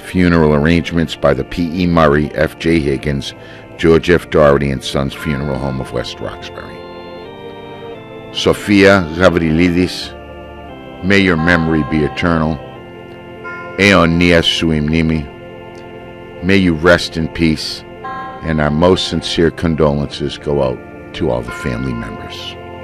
Funeral arrangements by the P.E. Murray, F.J. Higgins, George F. Doherty and Sons Funeral Home of West Roxbury. Sophia Gavrilidis, may your memory be eternal. Eon Nias Suim Nimi, may you rest in peace, and our most sincere condolences go out to all the family members.